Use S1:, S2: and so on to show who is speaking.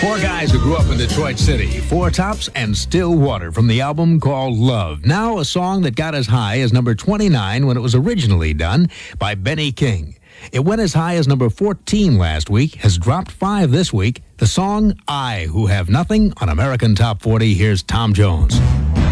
S1: Four guys who grew up in Detroit City, Four Tops and Still Water from the album called Love. Now a song that got as high as number 29 when it was originally done by Benny King. It went as high as number 14 last week, has dropped 5 this week. The song I Who Have Nothing on American Top 40. Here's Tom Jones.